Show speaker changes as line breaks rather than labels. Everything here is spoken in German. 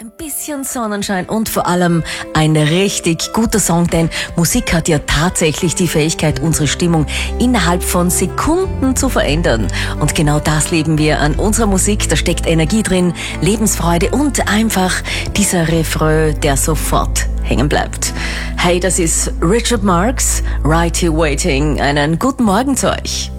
Ein bisschen Sonnenschein und vor allem ein richtig guter Song, denn Musik hat ja tatsächlich die Fähigkeit, unsere Stimmung innerhalb von Sekunden zu verändern. Und genau das leben wir an unserer Musik. Da steckt Energie drin, Lebensfreude und einfach dieser Refrain, der sofort hängen bleibt. Hey, das ist Richard Marx, Right Here Waiting. Einen guten Morgen zu euch.